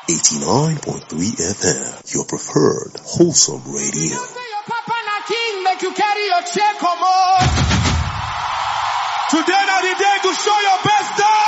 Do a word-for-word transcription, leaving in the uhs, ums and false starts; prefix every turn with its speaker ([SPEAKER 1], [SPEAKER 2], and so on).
[SPEAKER 1] eighty-nine point three F M, your preferred wholesome radio.
[SPEAKER 2] Your papa na king, make you carry your check, come on. Today na the day to show your best dog.